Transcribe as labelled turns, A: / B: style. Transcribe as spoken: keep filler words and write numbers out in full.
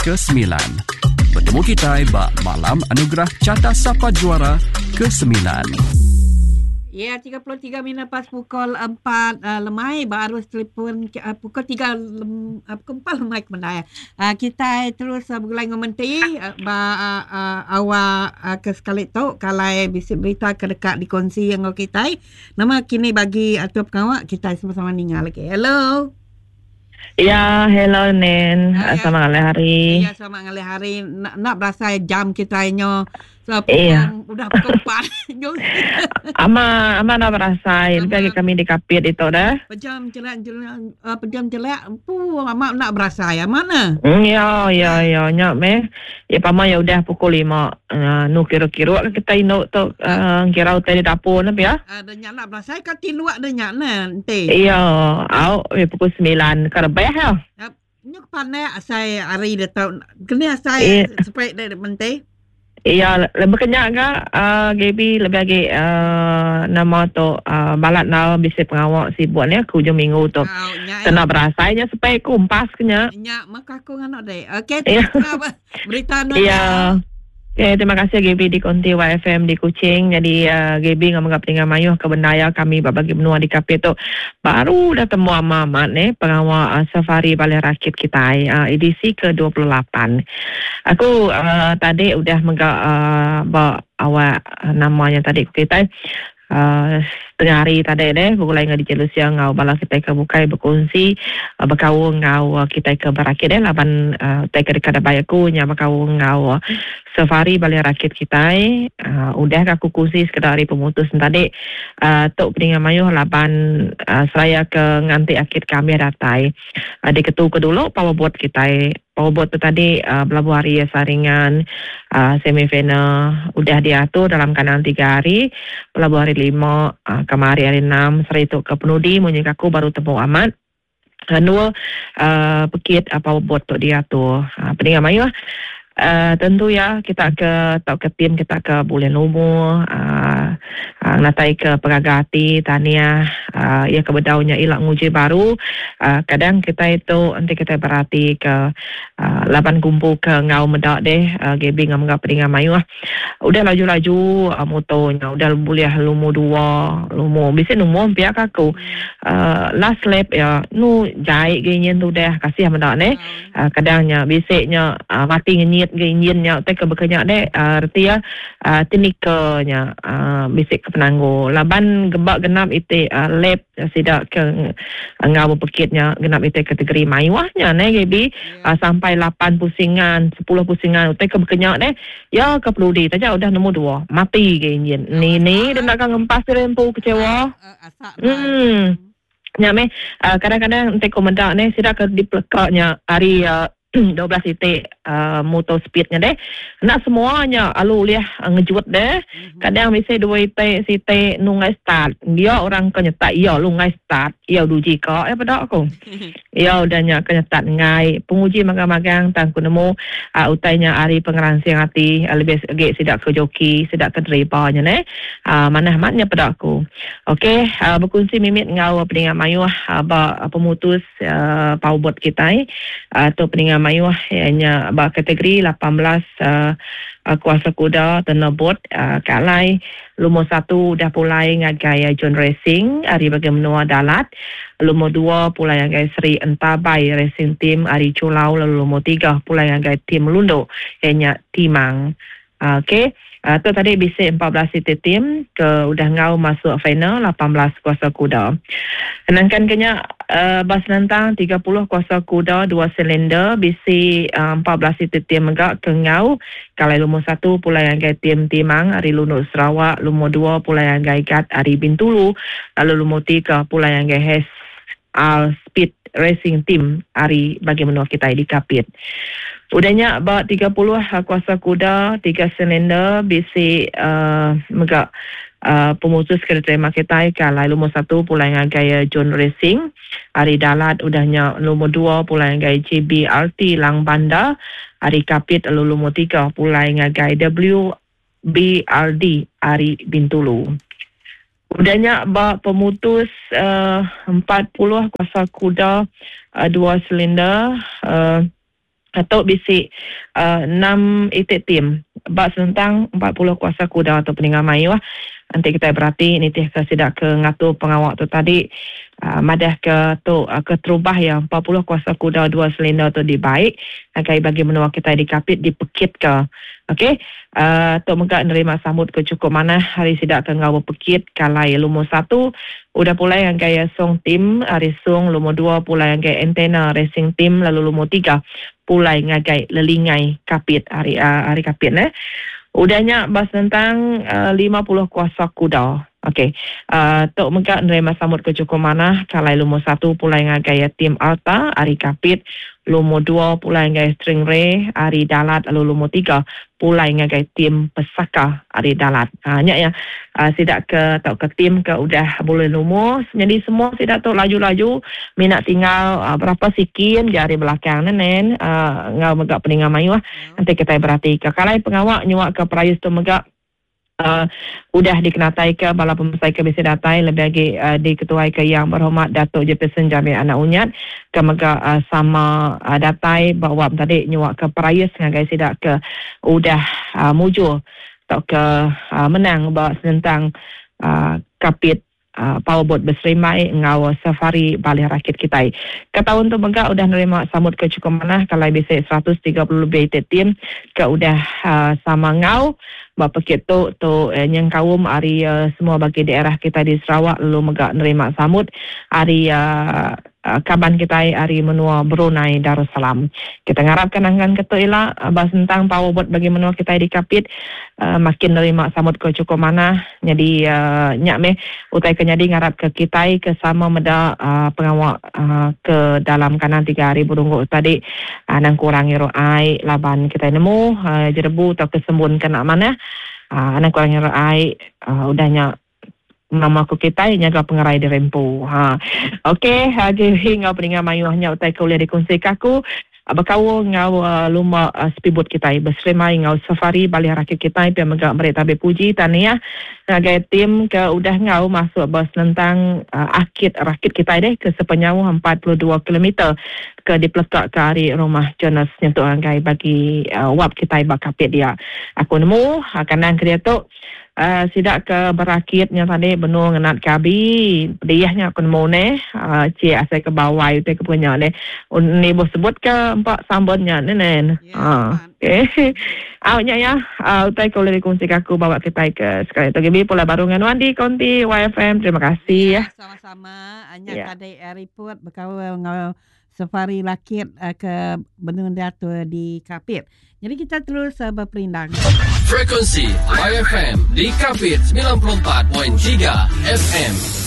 A: kesembilan. Bertemu kita bak malam anugerah Carta Sapa Juara kesembilan.
B: Ya, tiga puluh tiga minit pas pukul empat uh, lemai baru telefon uh, pukul tiga lem, uh, pukul empat lemai kemana ya. Uh, kita terus uh, bergulai ngomenti uh, ba uh, uh, awak uh, ke sekali tu kalau bisa berita kedekat dikongsi yang kita. Nama kini bagi atur pengawak kita sama-sama ningal lagi. Hello.
C: Ya, hello Nen.
B: Ah, ya.
C: Selamat ngalih hari.
B: Ya, selamat ngalih hari. Nak, nak berasa jam kita nyo so,
C: iya.
B: Udah pukul empat.
C: Ama ama nak berasain bagi kami di kapit itu dah.
B: Pejam celak celak uh, pejam celak pu mak nak berasa ya mana?
C: Hmm, ya ya ya nyak meh. Ya pama ya udah pukul lima. Uh, nu kira-kira kita ino tu uh, kira utai di dapur nabi ya.
B: Ada uh, nyak nak berasa ka tiluak de nyak na ente.
C: Iya, au ya pukul sembilan kerbeh ya.
B: Uh, nyok pandai asai hari de tau. Kena asai supaya de mente.
C: Iya, lebih kenyak ke uh, Gaby lebih lagi uh, nama tu uh, balat nau bisa pengawak sibuk ni aku hujung minggu tu. Kena berasanya supaya kumpas kenyak.
B: Nyak maka aku nganak deh. Okey,
C: iya.
B: Berita nu.
C: Iya. Okay, terima kasih Gaby di Konti Y F M di Kuching. Jadi uh, Gaby ngomong dengan mayuh kebenaya kami bagi benua di kapit tu baru dah temu amat ni pengawal uh, safari Balai Rakit kita uh, edisi ke dua puluh lapan. Aku uh, tadi udah mega uh, bawa awak uh, namanya tadi kita Uh, setengah hari tadi deh bergulai dengan di jalur siang ngau bala kita ke bukai berkongsi uh, berkau ngau uh, kita ke berakit deh laban uh, kita ke dekat bayaku nya berkau ngau uh, safari Balai Rakit kita uh, udah aku kongsi sekedar hari pemutus tadi uh, tok peningan mayuh laban uh, seraya ke nganti akhir kami datai uh, di ketu ke dulu powerboat kita powerboat tu tadi uh, belabuh hari saringan uh, semifinal udah diatur dalam kanan tiga hari belabuh hari lima uh, kemari hari enam serai itu ke penudi munyikaku baru temu amat dua uh, pekit uh, powerboat tu diatur uh, peningan mayuh Uh, tentu ya kita ke tau ke tim kita ke bulan umur uh, uh, natai ke peragati tania uh, ya kebedaunya ilang nguji baru uh, kadang kita itu nanti kita berarti ke uh, lapan kumpul ke ngau medak deh uh, Gaby ngam ngap dengan mayu udah laju-laju uh, motonya udah boleh lumu dua lumu bisa numu pihak aku uh, last lap ya nu jai gini tu dah kasih medak deh uh, kadangnya bisiknya uh, mati ngenyit gengnya te ke bekerja deh arti ya tinikanya bisik ke penanggu laban gebak genap itu uh, lab sidak ke ngau pekitnya genap itu kategori maiwahnya ne Gaby yeah. uh, sampai lapan pusingan sepuluh pusingan te ke bekerja deh ya ke peludi saja udah nombor dua mati gengnya ni ni dan nak ngempas rempu kecewa hmm nyame uh, kadang-kadang te komentar ne sidak ke diplekaknya hari uh, dua belas titik uh, motor speednya deh. Nak semuanya alu liah uh, ngejut deh. Mm-hmm. Kadang mesti dua titik sitik nungai start. Dia orang kenyetak iya lu ngai start. Iya duji kau eh pada aku. Iya udahnya kenyetak ngai. Penguji magang-magang tangku nemu uh, utainya hari pengeran siang hati uh, lebih agak sidak ke joki, sidak ke drivernya deh. Uh, mana matnya pada aku. Okey, uh, berkongsi mimit ngau peningan mayuh uh, pemutus uh, powerboat kita uh, atau peningan mayuh hanya bah kategori lapan belas uh, uh, kuasa kuda tenabot uh, kalai lumur satu dah pulai ngagaya John Racing hari bagi menua dalat lumur dua pulai ngagaya Sri Entabai Racing Team hari Culau lalu lumur tiga pulai ngagaya tim Lundo hanya Timang. uh, okey Uh, tu tadi bisa empat belas titik tim ke udah ngau masuk final lapan belas kuasa kuda. Kenangkan kenya uh, bas nantang tiga puluh kuasa kuda dua silinder bisa uh, empat belas titik tim megak ke ngau. Kalau lumur satu pulai yang gaya tim Timang hari Lunuk Sarawak, lumur dua pulai yang gaya Gat hari Bintulu, lalu lumur tiga pulai yang gaya Hes Al Speed Racing Team hari bagi menua kita di Kapit. Udahnya bawa tiga puluh kuasa kuda, tiga silinder, bisi uh, megak uh, pemutus kereta kita kalau lumur satu pulai yang gaya John Racing, hari dalat udahnya lumur dua pulai yang gaya J B R T Lang Banda, hari Kapit lalu lumur tiga pulai yang gaya W B R D hari Bintulu. Udahnya bawa pemutus uh, empat puluh kuasa kuda, uh, dua silinder, uh, atau bisik uh, enam itik tim bak tentang empat puluh kuasa kuda atau peninggal mayu lah. Nanti kita berarti ini teh ke sidak ke ngatur pengawak tu tadi uh, madah ke tu uh, ke terubah yang empat puluh kuasa kuda dua silinder tu dibaik agai bagi menua kita dikapit dipekit ke. Okey, uh, Tok Megak nerima sambut ke cukup mana hari sidak ke ngau pekit kalai lumo satu udah pulai yang gaya song tim hari song lumo dua pulai yang gaya antena racing team lalu lumo tiga pulai ngagai lelingai kapit hari uh, hari kapit ne. Udahnya bas tentang uh, lima puluh kuasa kuda. Okey. Uh, Tok Megak nerima sambut ke cukup mana kalai lumo satu pulai ngagai tim Alta hari kapit lumo dua pulai ngagai Stingray hari dalat lalu lumo tiga pulai ngagai tim Pesaka hari dalat. Hanya uh, ya uh, sidak ke tok ke tim ke udah boleh lumo. Jadi semua sidak tok laju-laju minat tinggal uh, berapa sikin di hari belakang nenen uh, ngau Megak peninggal mayu lah. Nanti kita berarti ke kalai pengawak nyuak ke perayus Tok Megak Uh, udah dikenatai ke bala pemesai ke bisi datai lebih lagi uh, diketuai ke yang berhormat Datuk Jefferson Jamil Anak Unyat ke Megak uh, sama uh, datai bawa tadi nyuak ke perayus ngagai sidak ke udah uh, mujur atau ke uh, menang bawa tentang uh, kapit Uh, powerboat berserimai ngau safari balik rakit kita. Ke tahun tu Megak udah nerima sambut ke cukup mana kalau bisa seratus tiga puluh lebih tim ke udah uh, sama ngau bapa kita tu uh, yang kaum hari uh, semua bagi daerah kita di Sarawak lalu Megak nerima sambut hari uh, uh, kaban kita hari menua Brunei Darussalam. Kita ngarapkan angkan ketua ila uh, bahas tentang powerboat bagi menua kita di kapit uh, makin nerima sambut ke cukup mana jadi uh, nyak meh utai ke jadi ngarap ke kita ke sama meda uh, pengawak uh, ke dalam kanan tiga hari berungguk tadi uh, nang kurangi roai laban kita nemu uh, jerebu atau kesembun kena mana uh, nang kurangi roai uh, udahnya nama aku kita nyaga pengerai di rempu. Ha. Okey, hari hingga peninggal mayuhnya utai ke boleh dikongsi kaku Abakawo ngau uh, luma uh, speedboat kita berserimai ngau safari balik rakit kita pia Megak mereka berpuji tania ngagai tim ke udah ngau masuk bas tentang uh, akit rakit kita deh ke sepenjauh empat puluh dua kilometer ke dipelekak ke hari rumah Jonas nyentuh ngagai bagi uh, wap kita bakapit dia. Aku nemu uh, kanan kerja tu Uh, sidak ke berakitnya tadi benua ngenat kabi pedihnya aku nemu ne uh, cik asal ke bawah itu ke punya ne ni bos sebut ke empat sambunnya nenen ah okey awaknya ya uh, utai kau boleh kongsi aku bawa kita ke sekali tu gibi pula baru dengan Wandi Konti Y F M. Terima kasih ya, ya.
B: Sama-sama hanya
C: ya.
B: Kadai report berkawal ngau safari lakit uh, ke benua Dato' di Kapit. Jadi kita terus uh, berperindang.
A: Frekuensi Y F M di Kapit sembilan puluh empat perpuluhan tiga F M.